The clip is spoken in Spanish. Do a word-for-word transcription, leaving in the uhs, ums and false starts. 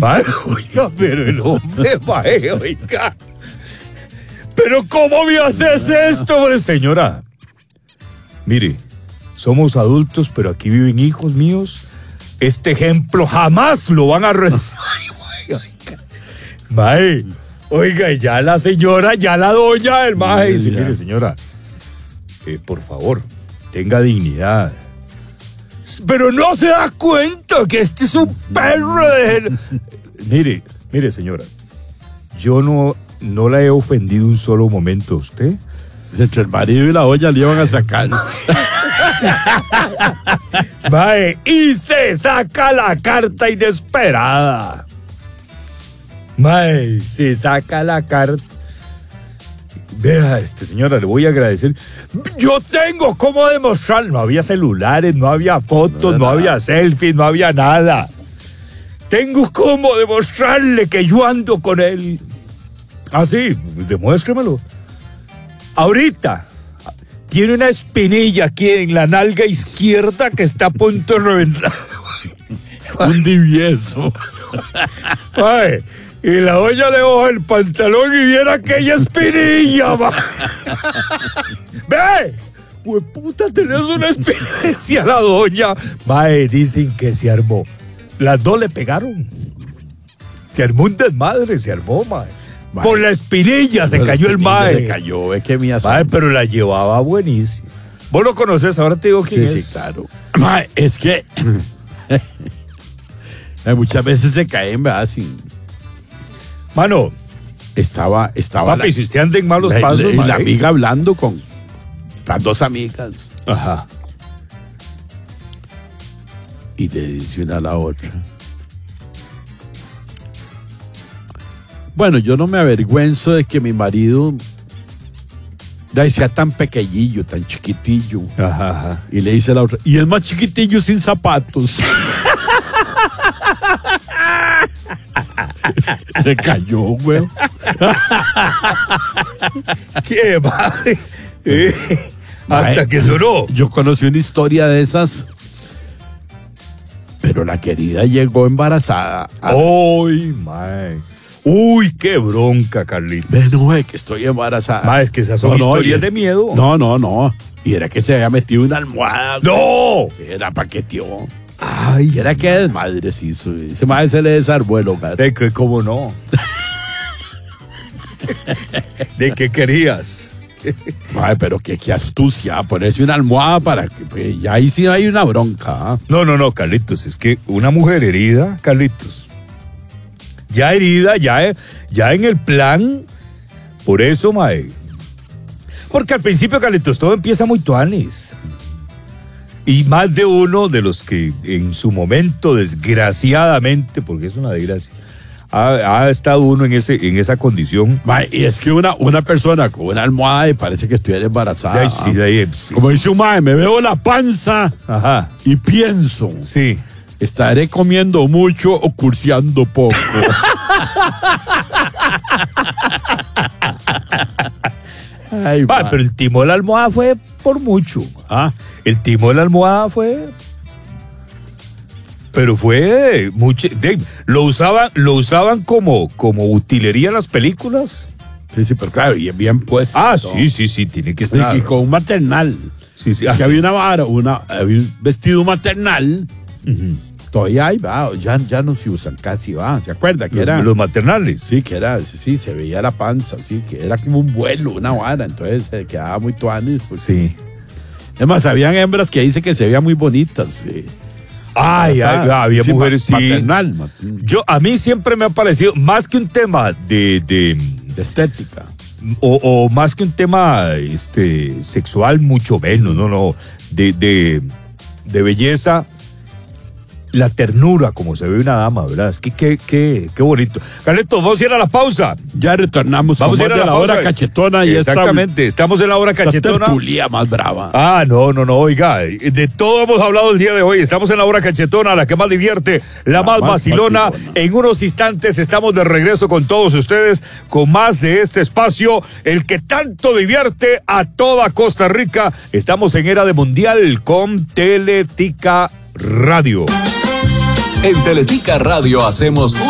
Mae, oiga, pero el hombre, mae, oiga. Pero ¿cómo me haces esto, hombre, señora? Mire, somos adultos, pero aquí viven hijos míos. Este ejemplo jamás lo van a recibir. Oiga, mae, oiga, y ya la señora, ya la doña, el mae dice, mire, señora, eh, por favor, tenga dignidad. Pero no se da cuenta que este es un perro de... Mire, mire, señora, yo no, no la he ofendido un solo momento a usted. Entre el marido y la olla le iban a sacar. Mae, y se saca la carta inesperada. Mae, se saca la carta. Vea, este señora, le voy a agradecer. Yo tengo cómo demostrar. No había celulares, no había fotos, no, no había selfies, no había nada. Tengo cómo demostrarle que yo ando con él. Ah, sí, pues demuéstremelo. Ahorita tiene una espinilla aquí en la nalga izquierda que está a punto de reventar. Un divieso. Ay, y la doña le baja el pantalón y viera aquella espinilla, ma. ¡Ve! Pues puta, tenés una espinilla, la doña. Mae, dicen que se armó. Las dos le pegaron. Se armó un desmadre, se armó, mae. Mae. Por la espinilla se cayó el mae. Se cayó, es que mía. Mae, pero la llevaba buenísimo. Vos lo conoces, ahora te digo quién sí, es. Sí, claro. Mae, es que muchas veces se caen, ¿verdad? Sin... Mano, estaba, estaba. Papi, la, si usted anda en malos la, pasos, la, mae. la amiga hablando con estas dos amigas. Ajá. Y le dice una a la otra: bueno, yo no me avergüenzo de que mi marido de sea tan pequeñillo, tan chiquitillo. Ajá, ajá. Y le dice a la otra: y es más chiquitillo sin zapatos. Se cayó, güey. ¿Qué, madre? Eh, hasta Mae, que sonó. Yo conocí una historia de esas, pero la querida llegó embarazada. ¡Uy, mae! ¡Uy, qué bronca, Carlito! No, es que estoy embarazada. Mae, es que esas son no, historias no, de miedo. No, no, no. Y era que se había metido una almohada. ¡No! Que era paqueteó. Ay, y era que desmadre se hizo. Ese madre se le desarmó el hogar. ¿De qué? ¿Cómo no? ¿De qué querías? Ay, pero qué, qué astucia, ponerse una almohada para que pues, ya ahí sí hay una bronca. ¿eh? No, no, no, Carlitos, es que una mujer herida, Carlitos, ya herida, ya, ya en el plan, por eso, mae. Porque al principio, Carlitos, todo empieza muy tuanis. Y más de uno de los que en su momento, desgraciadamente, porque es una desgracia, ha, ha estado uno en ese en esa condición. Ma, y es que una, una persona con una almohada y parece que estuviera embarazada. Ay, sí, de ahí, sí. Como dice un mae, me veo la panza. Ajá. Y pienso, sí, estaré comiendo mucho o curseando poco. Ay, va, pero el timo de la almohada fue por mucho. ¿Ah? El timo de la almohada fue... Pero fue mucho... De, lo usaban, lo usaban como, como utilería en las películas. Sí, sí, pero claro, y bien puesto. Ah, todo. sí, sí, sí, tiene que estar. Y, y con un maternal. Sí, sí. Es Ah, que sí. había una vara, una, había un vestido maternal. Uh-huh. Todavía hay, va, ya, ya no se usan casi, va. ¿Se acuerda? Que los, era... los maternales. Sí, que era, sí, se veía la panza, sí, que era como un vuelo, una vara, entonces se quedaba muy tuanis. Pues, sí. Es más, habían hembras que dicen que se veían muy bonitas. Sí. Ay, ay, había sí, mujeres, sí. Maternal, maternal. Yo, a mí siempre me ha parecido, más que un tema de... de, de estética. O, o más que un tema este, sexual, mucho menos, no, no. De, de, de belleza... La ternura, como se ve una dama, ¿verdad? Es que qué, qué, qué bonito. Carleto, vamos a ir a la pausa. Ya retornamos. Vamos a ir a la, la hora cachetona. Y exactamente, esta, estamos en la hora cachetona. La tertulia más brava. Ah, no, no, no, oiga, de todo hemos hablado el día de hoy. Estamos en la hora cachetona, la que más divierte, la, la más, más vacilona. vacilona. En unos instantes estamos de regreso con todos ustedes, con más de este espacio, el que tanto divierte a toda Costa Rica. Estamos en Era de Mundial con Teletica Radio. En Teletica Radio hacemos un